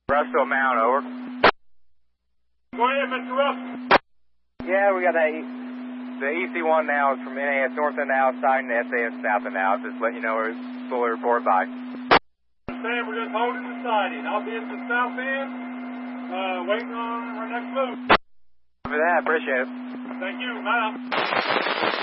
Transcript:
Russell Mount, over. Go ahead, Mr. Russell. Yeah, we got the EC1 now is from NAS north and now, sighting the SAS south and now. Just let you know we're fully report by. Sam, we're just holding the sighting. I'll be at the south end, waiting on our next move. For that, appreciate it. Thank you, ma'am.